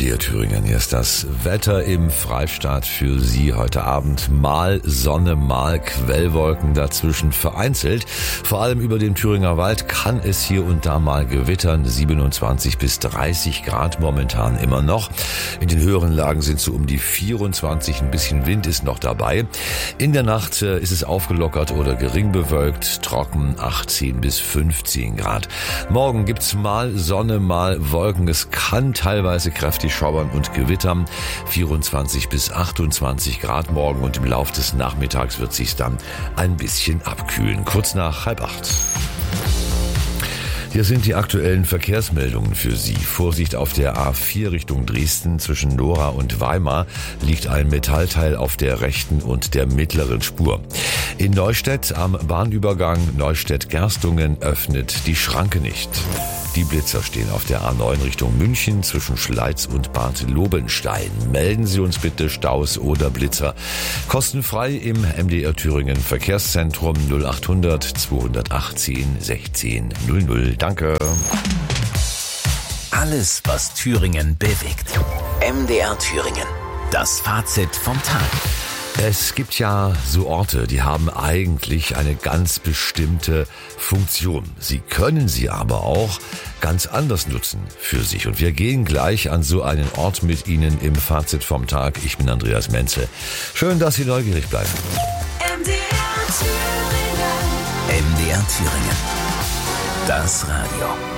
MDR Thüringen. Hier ist das Wetter im Freistaat für Sie heute Abend. Mal Sonne, mal Quellwolken dazwischen vereinzelt. Vor allem über dem Thüringer Wald kann es hier und da mal gewittern. 27 bis 30 Grad momentan immer noch. In den höheren Lagen sind so um die 24. Ein bisschen Wind ist noch dabei. In der Nacht ist es aufgelockert oder gering bewölkt. Trocken 18 bis 15 Grad. Morgen gibt's mal Sonne, mal Wolken. Es kann teilweise kräftig schauern und gewittern. 24 bis 28 Grad morgen und im Lauf des Nachmittags wird sich's dann ein bisschen abkühlen. Kurz nach 7:30. Hier sind die aktuellen Verkehrsmeldungen für Sie. Vorsicht auf der A4 Richtung Dresden zwischen Nora und Weimar liegt ein Metallteil auf der rechten und der mittleren Spur. In Neustädt am Bahnübergang Neustädt-Gerstungen öffnet die Schranke nicht. Die Blitzer stehen auf der A9 Richtung München zwischen Schleiz und Bad Lobenstein. Melden Sie uns bitte Staus oder Blitzer. Kostenfrei im MDR Thüringen Verkehrszentrum 0800 218 16 00. Danke. Alles, was Thüringen bewegt. MDR Thüringen. Das Fazit vom Tag. Es gibt ja so Orte, die haben eigentlich eine ganz bestimmte Funktion. Sie können sie aber auch ganz anders nutzen für sich. Und wir gehen gleich an so einen Ort mit Ihnen im Fazit vom Tag. Ich bin Andreas Menzel. Schön, dass Sie neugierig bleiben. MDR Thüringen. MDR Thüringen. Das Radio.